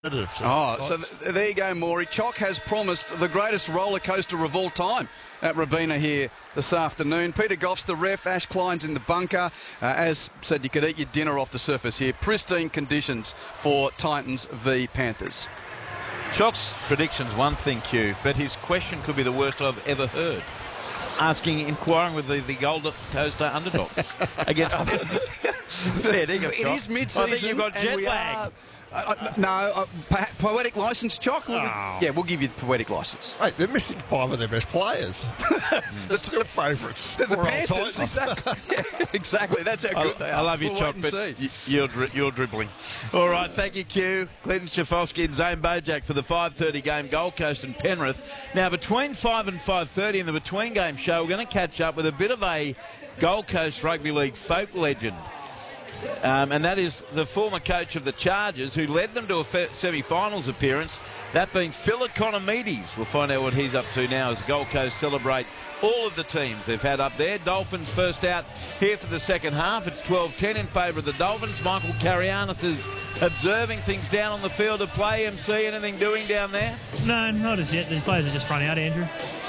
So there you go, Maury. Chock has promised the greatest roller coaster of all time at Robina here this afternoon. Peter Goff's the ref, Ash Klein's in the bunker. As said, you could eat your dinner off the surface here. Pristine conditions for Titans v Panthers. Chock's prediction's one thing, Q, but his question could be the worst I've ever heard. Inquiring with the Gold Coast Underdogs against. Fair dinkum, It is mid-season. I think you've got jet lag. Poetic licence, Chock. Yeah, we'll give you poetic licence. Hey, they're missing 5 of their best players. They're still favourites. The Panthers, exactly. Yeah, exactly. That's how good they are. I love you, Chock, but you're dribbling. All right, thank you, Q. Clinton Schifowski and Zane Bojak for the 5:30 game, Gold Coast and Penrith. Now, between 5 and 5:30 in the between game show, we're going to catch up with a bit of a Gold Coast Rugby League folk legend. And that is the former coach of the Chargers who led them to a semi-finals appearance, that being Phil Economides. We'll find out what he's up to now as Gold Coast celebrate all of the teams they've had up there. Dolphins first out here for the second half. It's 12-10 in favour of the Dolphins. Michael Carianis is observing things down on the field of play. MC, anything doing down there? No, not as yet. The players are just run out, Andrew.